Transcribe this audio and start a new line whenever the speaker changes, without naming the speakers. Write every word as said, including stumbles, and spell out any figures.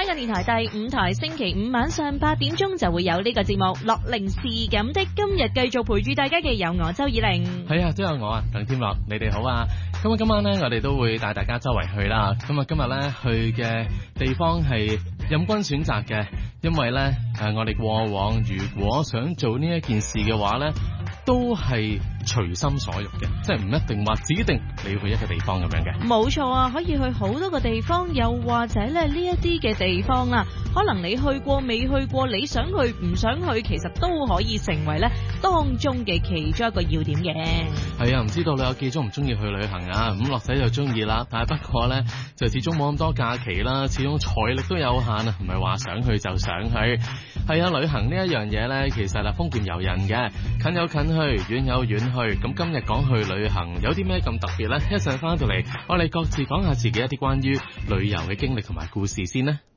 香港電台第五台星期五晚上八點鐘就會有呢個節目樂齡是咁的，今日繼續陪住大家嘅有我周以玲。
係啊，都有我啊，鄧天樂，你哋好啊。咁啊，今晚呢，我哋都會帶大家周圍去啦。咁啊，今日呢，去嘅地方係任君選擇嘅，因為呢，誒，我哋過往如果想做呢一件事嘅話呢，都係隨心所欲嘅，即係唔一定話指定你要去一個地方咁樣嘅。
冇錯啊，可以去好多個地方，又或者咧呢一啲嘅地方啊，可能你去過未去過，你想去唔想去，其實都可以成為咧當中嘅其中一個要點嘅。
係啊，唔知道你有幾中唔中意去旅行啊？咁樂仔就中意啦，但係不過呢，就始終冇咁多假期啦，始終財力都有限啊，唔係話想去就想去。係啊，旅行呢一樣嘢呢，其實係豐儉由人嘅，近有近去，遠有遠去。咁今日講去旅行有啲咩咁特別呢？一陣翻到嚟，我哋各自講下自己一啲關於旅遊嘅經歷同埋故事先呢。